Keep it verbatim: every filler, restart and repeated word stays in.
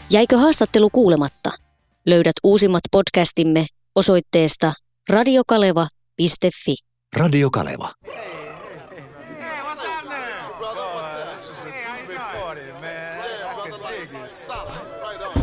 Jäikö haastattelu kuulematta? Löydät uusimmat podcastimme osoitteesta radiokaleva piste fi. Radio Kaleva. Brother, what's up? Hey, how you doing? Big party, man. I can dig it. Solid. Right on.